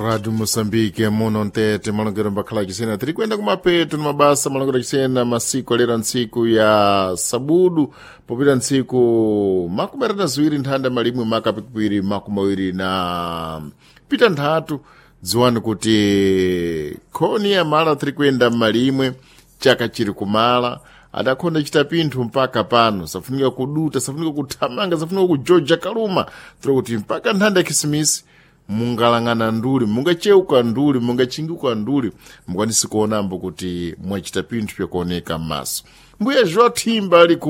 Rádio Moçambique, Monontete, malongero mbakhala kisena. Tiri kwenda kumapeto na mabasa malongero kisena masiku alera ntsiku ya sabudu. Popira ntsiku makumerana zuwiri nthanda malimwe makapikipiri makumawiri na pita nthatu. Dziwani kuti khoni ya mala tiri kwenda malimwe chaka chiri kumala. Adakonda chita pinthu mpaka pano. Safunika kuduta, safunika kuthamanga, safunika kujoja kaluma. Tiri kuti mpaka nthanda kisimisi. Mungalangana nduli, mungacheuka nduli, mungachinguka nduli, mungwanisi kuonambo kuti mwachita pinthu pyakuoneka maso. Mbuya Jotimba ali